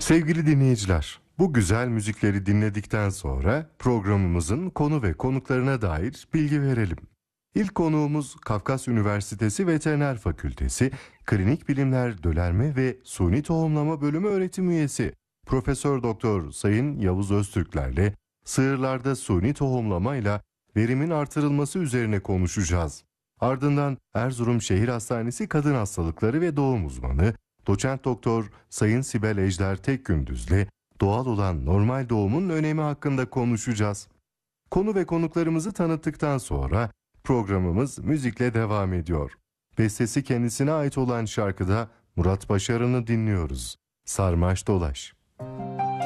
Sevgili dinleyiciler, bu güzel müzikleri dinledikten sonra programımızın konu ve konuklarına dair bilgi verelim. İlk konuğumuz Kafkas Üniversitesi Veteriner Fakültesi Klinik Bilimler Dölerme ve Suni Tohumlama Bölümü öğretim üyesi Profesör Doktor Sayın Yavuz Öztürklerle sığırlarda suni tohumlamayla verimin artırılması üzerine konuşacağız. Ardından Erzurum Şehir Hastanesi Kadın Hastalıkları ve Doğum Uzmanı Doçent Doktor Sayın Sibel Ejder Tekgündüz'le doğal olan normal doğumun önemi hakkında konuşacağız. Konu ve konuklarımızı tanıttıktan sonra programımız müzikle devam ediyor. Bestesi kendisine ait olan şarkıda Murat Başaran'ı dinliyoruz. Sarmaş dolaş.